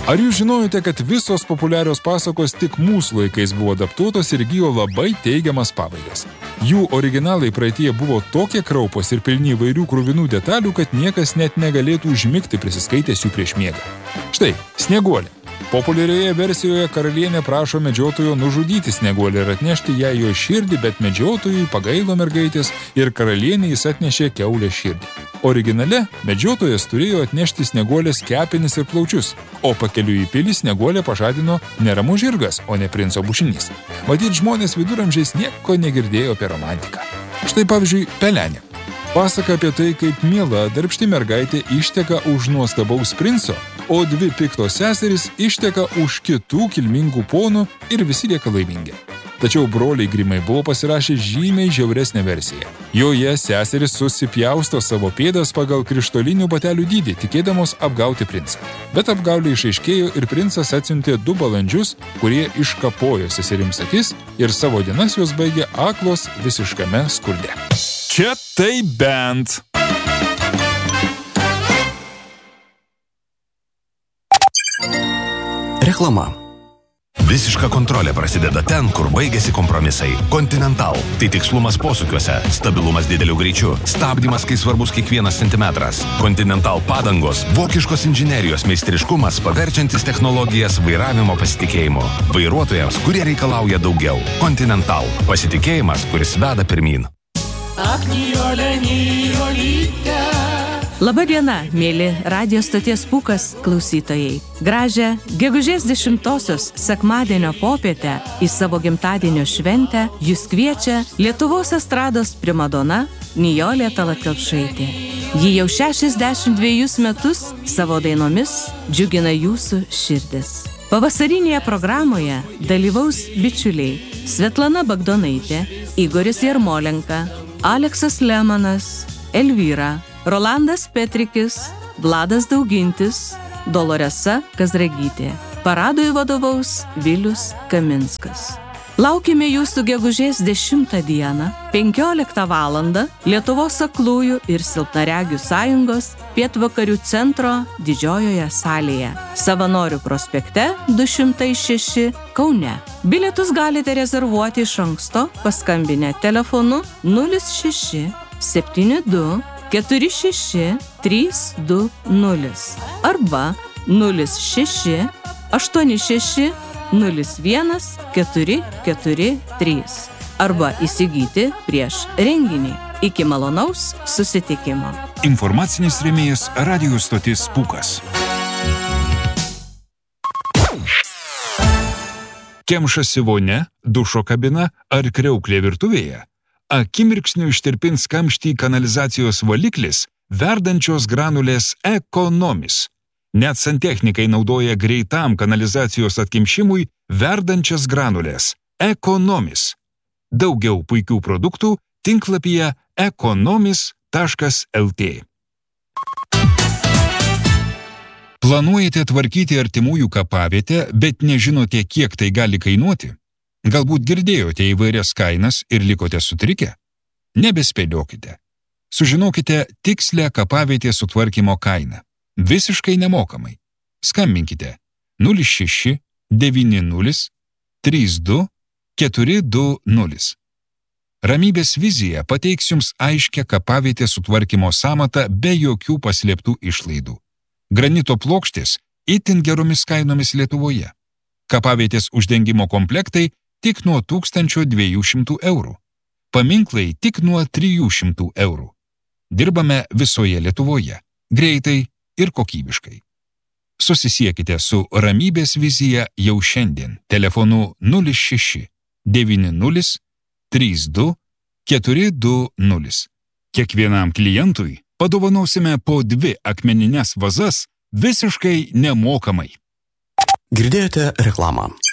Ar jūs žinojote, kad visos populiarios pasakos tik mūsų laikais buvo adaptuotos ir įgijo labai teigiamas pabaigas? Jų originalai praeityje buvo tokie kraupos ir pilni įvairių kruvinų detalių, kad niekas net negalėtų užmigti prisiskaitęs jų prieš miegą. Štai, Snieguolė. Populiarioje versijoje karalienė prašo medžiotojo nužudyti Snieguolę ir atnešti ją jo širdį, bet medžiotojui pagailo mergaitės ir karalienė jis atnešė kiaulės širdį. Originale medžiotojas turėjo atnešti Snieguolės kepenis ir plaučius, o pakeliui į pilį Snieguolę pažadino neramus žirgas, o ne princo bušinys. Matyt, žmonės viduramžiais nieko negirdėjo apie romantiką. Štai pavyzdžiui, Pelenė. Pasaka apie tai, kaip miela darbšti mergaitė išteka už nuostabaus princo, o dvi piktos seserys išteka už kitų kilmingų ponų ir visi lieka laimingi. Tačiau broliai Grimai buvo pasirašę žymiai žiauresnę versiją. Joje seserys susipjausto savo pėdas pagal krištolinių batelių dydį, tikėdamos apgauti princą. Bet apgaulė išaiškėjo ir princas atsiuntė 2 balandžius, kurie iškapojo seserims akis ir savo dienas jos baigė aklos visiškame skurde. Čia tai bent. Reklama. Visiška kontrolė prasideda ten, kur baigėsi kompromisai. Continental. Tai tikslumas posūkiuose, stabilumas dideliu greičiu, stabdymas, kai svarbus kiekvienas centimetras. Continental padangos, vokiškos inžinerijos meistriškumas, paverčiantis technologijas vairavimo pasitikėjimu. Vairuotojams, kurie reikalauja daugiau. Continental. Pasitikėjimas, kuris veda pirmyn. Labadiena, mėly radijo stoties Pūkas klausytojai. Gražią gegužės 10-osios sekmadienio popietę į savo gimtadienio šventę jūs kviečia Lietuvos estrados primadona Nijolė Tallat Kelpšaitė. Ji jau 62 metus savo dainomis džiugina jūsų širdis. Pavasarinėje programoje dalyvaus bičiuliai Svetlana Bagdonaitė, Igoris Jarmolenka, Aleksas Lemanas, Elvyra, Rolandas Petrikis, Vladas Daugintis, Doloresa Kazragytė. Paradui vadovaus Vilius Kaminskas. Laukime jūsų gegužės 10 dieną, 15 valandą Lietuvos aklųjų ir silpnaregių sąjungos pietvakarių centro didžiojoje salėje. Savanorių prospekte 206 Kaune. Bilietus galite rezervuoti iš anksto paskambinę telefonu 06 72 46 320 arba 06 86 01 443 arba įsigyti prieš renginį. Iki malonaus susitikimo. Informacinis rėmėjas radijo stotis Pūkas. Kemšasi vonia, dušo kabina ar kriauklė virtuvėje? Akimirksniu ištirpins kamštį kanalizacijos valiklis, verdančios granulės Ekonomis. Net santechnikai naudoja greitam kanalizacijos atkimšimui verdančias granulės Ekonomis. Daugiau puikių produktų tinklapyje ekonomis.lt. Planuojate tvarkyti artimųjų kapavietę, bet nežinote, kiek tai gali kainuoti? Galbūt girdėjote įvairias kainas ir likote sutrikę? Nebespėliokite. Sužinokite tikslę kapavietės sutvarkymo kainą. Visiškai nemokamai. Skambinkite 06 90 32 420. Ramybės vizija pateiks jums aiškią kapavietės sutvarkymo sąmatą be jokių paslėptų išlaidų. Granito plokštės itin geromis kainomis Lietuvoje. Kapavietės uždengimo komplektai tik nuo 1200 eurų. Paminklai tik nuo 300 eurų. Dirbame visoje Lietuvoje. Greitai ir kokybiškai. Susisiekite su Ramybės vizija jau šiandien telefonu 06 90 32 420. Kiekvienam klientui padovanosime po 2 akmenines vazas visiškai nemokamai. Girdėjote reklamą.